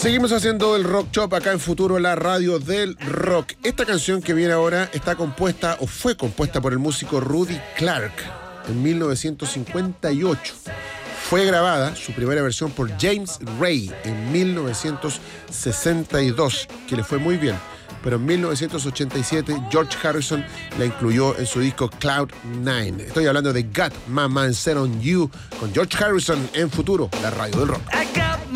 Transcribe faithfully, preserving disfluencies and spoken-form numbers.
Seguimos haciendo el Rock Shop acá en Futuro, la radio del rock. Esta canción que viene ahora está compuesta o fue compuesta por el músico Rudy Clark en mil novecientos cincuenta y ocho. Fue grabada, su primera versión, por James Ray en mil novecientos sesenta y dos, que le fue muy bien. Pero en mil novecientos ochenta y siete George Harrison la incluyó en su disco Cloud nine. Estoy hablando de Got My Mind Set On You con George Harrison en Futuro, la radio del rock.